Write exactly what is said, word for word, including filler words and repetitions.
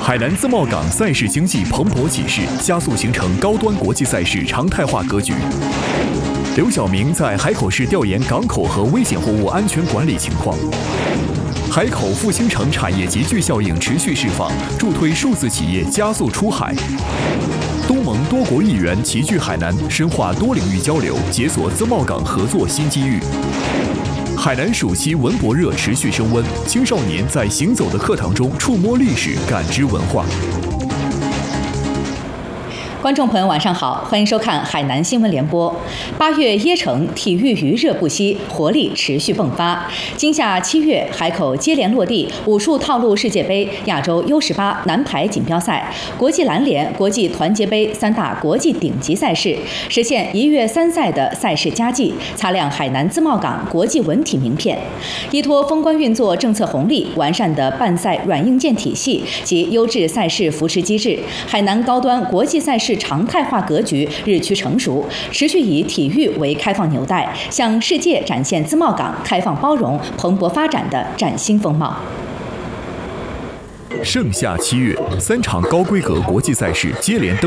海南自贸港赛事经济蓬勃起势，加速形成高端国际赛事常态化格局。刘晓明在海口市调研港口和危险货物安全管理情况。海口复兴城产业集聚效应持续释放，助推数字企业加速出海。东盟多国议员齐聚海南，深化多领域交流，解锁自贸港合作新机遇。海南暑期文博热持续升温，青少年在行走的课堂中触摸历史，感知文化。 观众朋友，晚上好，欢迎收看海南新闻联播。八月椰城体育余热不息，活力持续迸发。今夏七月，海口接连落地武术套路世界杯、亚洲 U 十八男排锦标赛、国际篮联、国际团结杯三大国际顶级赛事，实现一月三赛的赛事佳绩，擦亮海南自贸港国际文体名片。依托封关运作政策红利、完善的办赛软硬件体系及优质赛事扶持机制，海南高端国际赛事常态化格局日趋成熟，持续以体育为开放纽带，向世界展现自贸港开放包容、蓬勃发展的崭新风貌。 盛夏七月，三场高规格国际赛事接连登